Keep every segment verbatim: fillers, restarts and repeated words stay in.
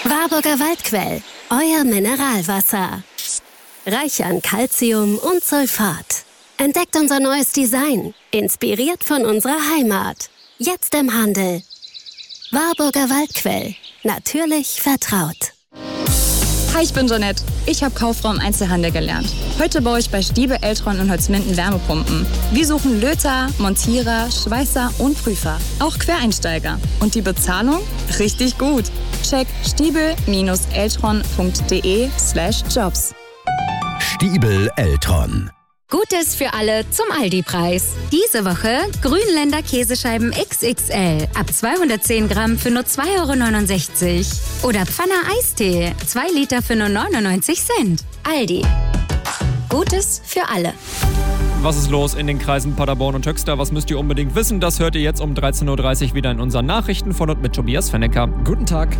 Warburger Waldquell, euer Mineralwasser. Reich an Calcium und Sulfat. Entdeckt unser neues Design, inspiriert von unserer Heimat. Jetzt im Handel. Warburger Waldquell, natürlich vertraut. Hi, ich bin Jeanette. Ich habe Kauffrau im Einzelhandel gelernt. Heute baue ich bei Stiebel, Eltron und Holzminden Wärmepumpen. Wir suchen Löter, Montierer, Schweißer und Prüfer. Auch Quereinsteiger. Und die Bezahlung? Richtig gut. Check stiebel-eltron.de slash jobs. Stiebel Eltron. Gutes für alle zum Aldi-Preis. Diese Woche Grünländer Käsescheiben X X L ab zweihundertzehn Gramm für nur zwei Euro neunundsechzig. Oder Pfanner Eistee, zwei Liter für nur neunundneunzig Cent. Aldi. Gutes für alle. Was ist los in den Kreisen Paderborn und Höxter? Was müsst ihr unbedingt wissen? Das hört ihr jetzt um dreizehn Uhr dreißig wieder in unseren Nachrichten von und mit Tobias Fennecker. Guten Tag.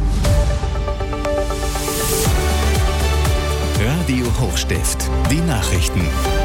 Radio Hochstift. Die Nachrichten.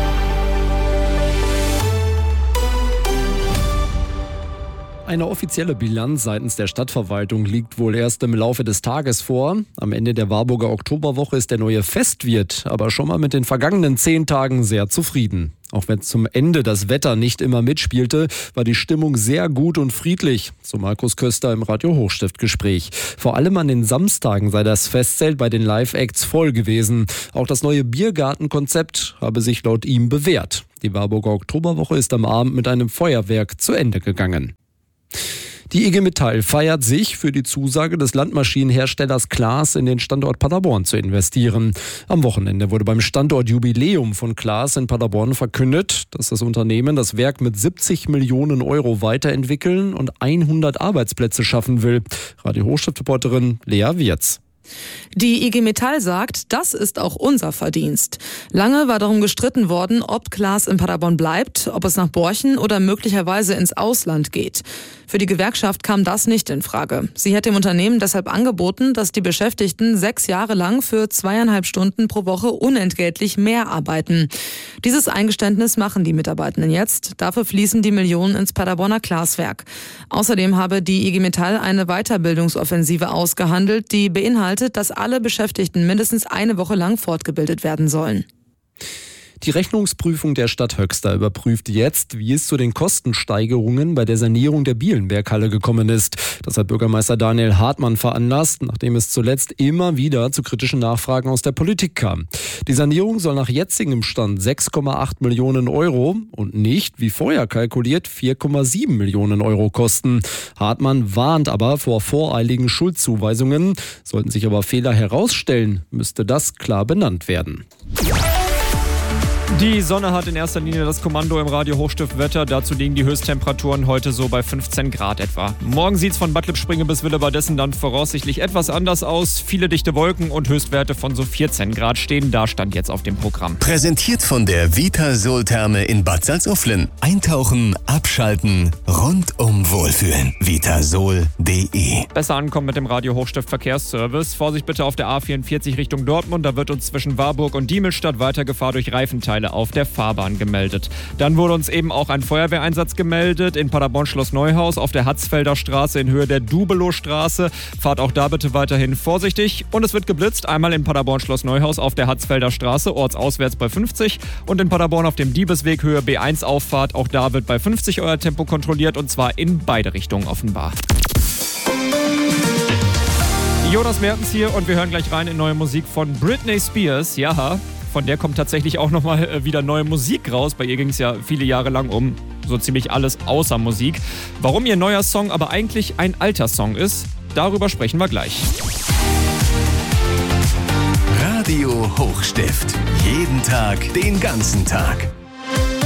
Eine offizielle Bilanz seitens der Stadtverwaltung liegt wohl erst im Laufe des Tages vor. Am Ende der Warburger Oktoberwoche ist der neue Festwirt aber schon mal mit den vergangenen zehn Tagen sehr zufrieden. Auch wenn zum Ende das Wetter nicht immer mitspielte, war die Stimmung sehr gut und friedlich, so Markus Köster im Radio Hochstift-Gespräch. Vor allem an den Samstagen sei das Festzelt bei den Live-Acts voll gewesen. Auch das neue Biergartenkonzept habe sich laut ihm bewährt. Die Warburger Oktoberwoche ist am Abend mit einem Feuerwerk zu Ende gegangen. Die I G Metall feiert sich für die Zusage des Landmaschinenherstellers Claas in den Standort Paderborn zu investieren. Am Wochenende wurde beim Standort Jubiläum von Claas in Paderborn verkündet, dass das Unternehmen das Werk mit siebzig Millionen Euro weiterentwickeln und hundert Arbeitsplätze schaffen will. Radio Hochstift-Reporterin Lea Wirz. Die I G Metall sagt, das ist auch unser Verdienst. Lange war darum gestritten worden, ob Claas in Paderborn bleibt, ob es nach Borchen oder möglicherweise ins Ausland geht. Für die Gewerkschaft kam das nicht in Frage. Sie hat dem Unternehmen deshalb angeboten, dass die Beschäftigten sechs Jahre lang für zweieinhalb Stunden pro Woche unentgeltlich mehr arbeiten. Dieses Eingeständnis machen die Mitarbeitenden jetzt. Dafür fließen die Millionen ins Paderborner Claas-Werk. Außerdem habe die I G Metall eine Weiterbildungsoffensive ausgehandelt, die beinhaltet, dass alle Beschäftigten mindestens eine Woche lang fortgebildet werden sollen. Die Rechnungsprüfung der Stadt Höxter überprüft jetzt, wie es zu den Kostensteigerungen bei der Sanierung der Bielenberghalle gekommen ist. Das hat Bürgermeister Daniel Hartmann veranlasst, nachdem es zuletzt immer wieder zu kritischen Nachfragen aus der Politik kam. Die Sanierung soll nach jetzigem Stand sechs Komma acht Millionen Euro und nicht, wie vorher kalkuliert, vier Komma sieben Millionen Euro kosten. Hartmann warnt aber vor voreiligen Schuldzuweisungen. Sollten sich aber Fehler herausstellen, müsste das klar benannt werden. Die Sonne hat in erster Linie das Kommando im Radio Hochstift-Wetter. Dazu liegen die Höchsttemperaturen heute so bei fünfzehn Grad etwa. Morgen sieht es von Bad Lippspringe bis Willebadessen dann voraussichtlich etwas anders aus. Viele dichte Wolken und Höchstwerte von so vierzehn Grad stehen da, stand jetzt auf dem Programm. Präsentiert von der Vitasol-Therme in Bad Salzuflen. Eintauchen, abschalten, rundum wohlfühlen. vitasol punkt de. Besser ankommen mit dem Radio Hochstift-Verkehrsservice. Vorsicht bitte auf der A vierundvierzig Richtung Dortmund. Da wird uns zwischen Warburg und Diemelstadt Weitergefahr durch Reifenteile auf der Fahrbahn gemeldet. Dann wurde uns eben auch ein Feuerwehreinsatz gemeldet in Paderborn-Schloss Neuhaus auf der Hatzfelder Straße in Höhe der Dubelow-Straße. Fahrt auch da bitte weiterhin vorsichtig. Und es wird geblitzt, einmal in Paderborn-Schloss Neuhaus auf der Hatzfelder Straße, ortsauswärts bei fünfzig und in Paderborn auf dem Diebesweg Höhe B eins Auffahrt. Auch da wird bei fünfzig euer Tempo kontrolliert und zwar in beide Richtungen offenbar. Jonas Mertens hier und wir hören gleich rein in neue Musik von Britney Spears. Ja, von der kommt tatsächlich auch nochmal wieder neue Musik raus. Bei ihr ging es ja viele Jahre lang um so ziemlich alles außer Musik. Warum ihr neuer Song aber eigentlich ein alter Song ist, darüber sprechen wir gleich. Radio Hochstift. Jeden Tag, den ganzen Tag.